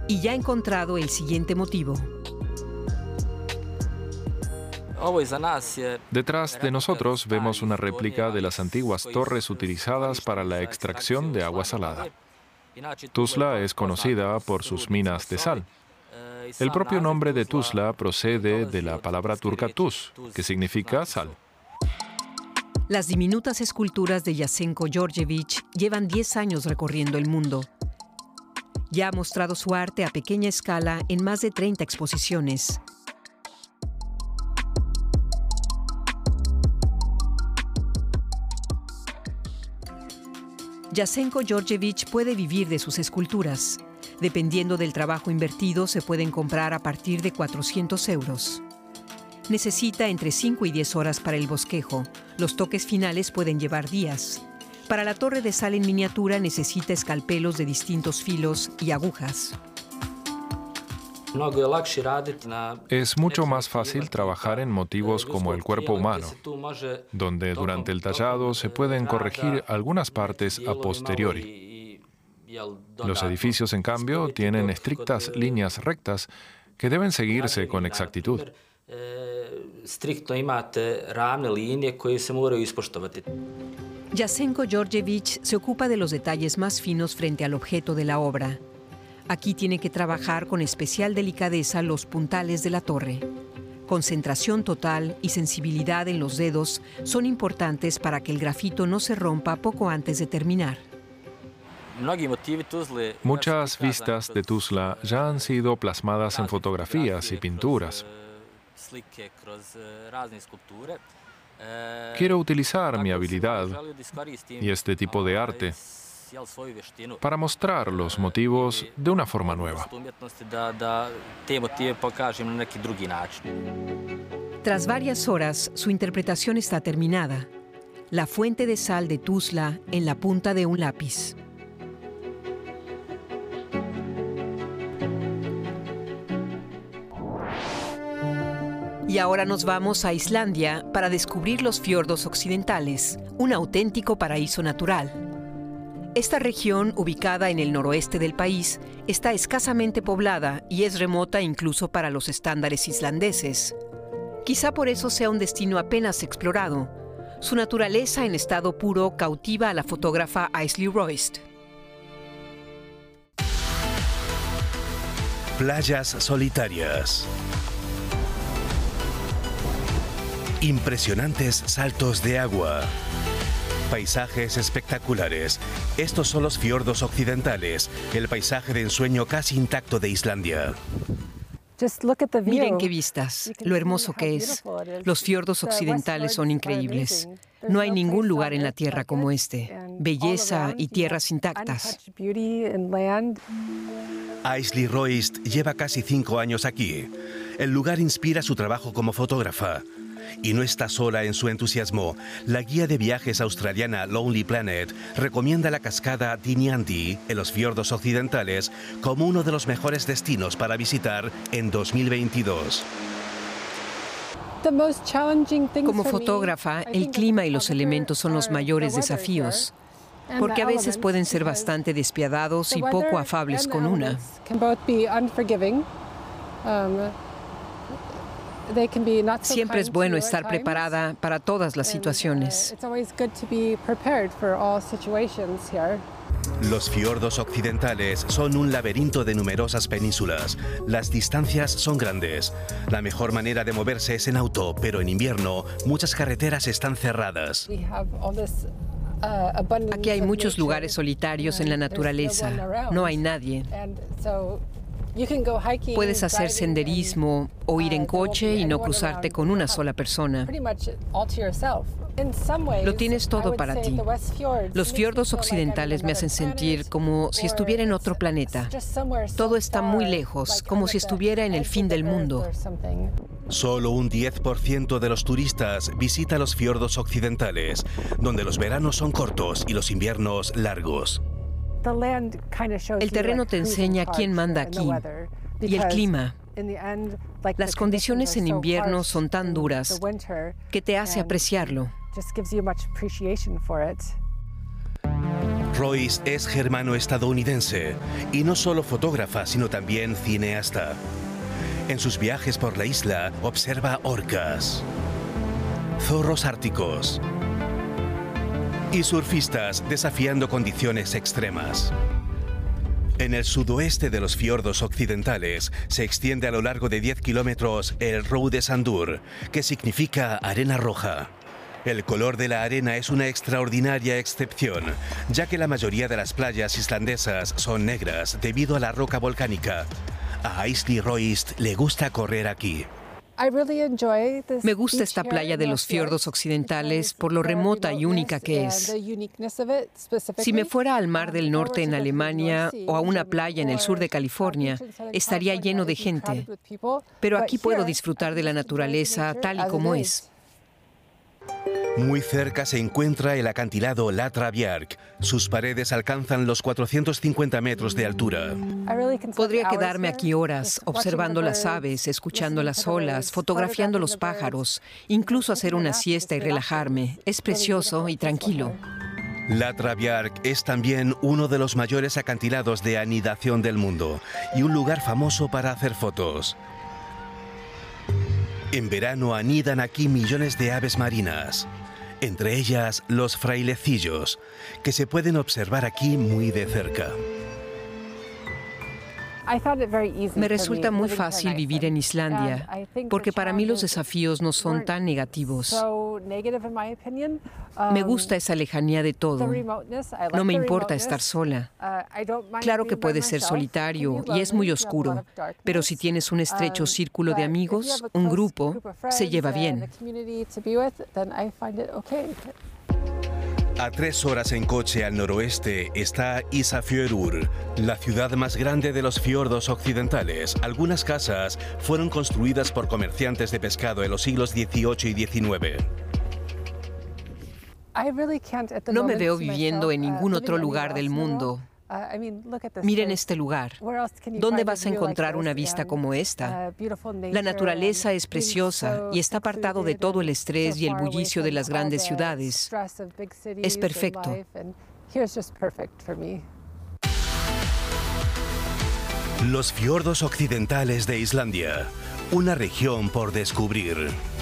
y ya ha encontrado el siguiente motivo. Detrás de nosotros vemos una réplica de las antiguas torres utilizadas para la extracción de agua salada. Tuzla es conocida por sus minas de sal. El propio nombre de Tuzla procede de la palabra turca tuz, que significa sal. Las diminutas esculturas de Jasenko Georgievich llevan 10 años recorriendo el mundo. Ya ha mostrado su arte a pequeña escala en más de 30 exposiciones. Jasenko Georgievich puede vivir de sus esculturas. Dependiendo del trabajo invertido, se pueden comprar a partir de 400 euros. Necesita entre 5 y 10 horas para el bosquejo. Los toques finales pueden llevar días. Para la torre de sal en miniatura necesita escalpelos de distintos filos y agujas. Es mucho más fácil trabajar en motivos como el cuerpo humano, donde durante el tallado se pueden corregir algunas partes a posteriori. Los edificios, en cambio, tienen estrictas líneas rectas que deben seguirse con exactitud. Jasenko Georgievich se ocupa de los detalles más finos frente al objeto de la obra. Aquí tiene que trabajar con especial delicadeza los puntales de la torre. Concentración total y sensibilidad en los dedos son importantes para que el grafito no se rompa poco antes de terminar. Muchas vistas de Tuzla ya han sido plasmadas en fotografías y pinturas. Quiero utilizar mi habilidad y este tipo de arte para mostrar los motivos de una forma nueva. Tras varias horas, su interpretación está terminada. La fuente de sal de Tuzla en la punta de un lápiz. Y ahora nos vamos a Islandia para descubrir los fiordos occidentales, un auténtico paraíso natural. Esta región, ubicada en el noroeste del país, está escasamente poblada y es remota incluso para los estándares islandeses. Quizá por eso sea un destino apenas explorado. Su naturaleza en estado puro cautiva a la fotógrafa Aisley Royst. Playas solitarias. Impresionantes saltos de agua. Paisajes espectaculares. Estos son los fiordos occidentales, el paisaje de ensueño casi intacto de Islandia. Miren qué vistas, lo hermoso que es. Los fiordos occidentales son increíbles. No hay ningún lugar en la Tierra como este. Belleza y tierras intactas. Aisley Royst lleva casi 5 años aquí. El lugar inspira su trabajo como fotógrafa. Y no está sola en su entusiasmo. La guía de viajes australiana Lonely Planet recomienda la cascada Tinianti en los fiordos occidentales como uno de los mejores destinos para visitar en 2022. Como fotógrafa, el clima y los elementos son los mayores desafíos, porque a veces pueden ser bastante despiadados y poco afables con una. Siempre es bueno estar preparada para todas las situaciones. Los fiordos occidentales son un laberinto de numerosas penínsulas. Las distancias son grandes. La mejor manera de moverse es en auto, pero en invierno muchas carreteras están cerradas. Aquí hay muchos lugares solitarios en la naturaleza. No hay nadie. Puedes hacer senderismo o ir en coche y no cruzarte con una sola persona. Lo tienes todo para ti. Los fiordos occidentales me hacen sentir como si estuviera en otro planeta. Todo está muy lejos, como si estuviera en el fin del mundo. Solo un 10% de los turistas visita los fiordos occidentales, donde los veranos son cortos y los inviernos largos. El terreno te enseña quién manda aquí y el clima. Las condiciones en invierno son tan duras que te hace apreciarlo. Royce es germano-estadounidense y no solo fotógrafa, sino también cineasta. En sus viajes por la isla observa orcas, zorros árticos y surfistas desafiando condiciones extremas. En el sudoeste de los fiordos occidentales se extiende a lo largo de 10 kilómetros el Rode Sandur, que significa arena roja. El color de la arena es una extraordinaria excepción, ya que la mayoría de las playas islandesas son negras debido a la roca volcánica. A Aisley Royce le gusta correr aquí. Me gusta esta playa de los fiordos occidentales por lo remota y única que es. Si me fuera al Mar del Norte en Alemania o a una playa en el sur de California, estaría lleno de gente. Pero aquí puedo disfrutar de la naturaleza tal y como es. Muy cerca se encuentra el acantilado Latra Bjarg. Sus paredes alcanzan los 450 metros de altura. Podría quedarme aquí horas, observando las aves, escuchando las olas, fotografiando los pájaros, incluso hacer una siesta y relajarme. Es precioso y tranquilo. Latra Bjarg es también uno de los mayores acantilados de anidación del mundo y un lugar famoso para hacer fotos. En verano anidan aquí millones de aves marinas, entre ellas los frailecillos, que se pueden observar aquí muy de cerca. Me resulta muy fácil vivir en Islandia, porque para mí los desafíos no son tan negativos. Me gusta esa lejanía de todo. No me importa estar sola. Claro que puede ser solitario y es muy oscuro, pero si tienes un estrecho círculo de amigos, un grupo, se lleva bien. A 3 horas en coche al noroeste está Ísafjörður, la ciudad más grande de los fiordos occidentales. Algunas casas fueron construidas por comerciantes de pescado en los siglos XVIII y XIX. No me veo viviendo en ningún otro lugar del mundo. Miren este lugar. ¿Dónde vas a encontrar una vista como esta? La naturaleza es preciosa y está apartado de todo el estrés y el bullicio de las grandes ciudades. Es perfecto. Los fiordos occidentales de Islandia, una región por descubrir.